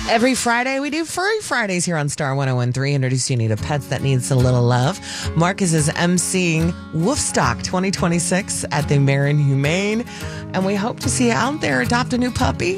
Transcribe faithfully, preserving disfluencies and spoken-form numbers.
Every Friday, we do Furry Fridays here on Star one oh one three, introducing you to pets that needs a little love. Marcus is emceeing Woofstock twenty twenty-six at the Marin Humane, and we hope to see you out there. Adopt a new puppy.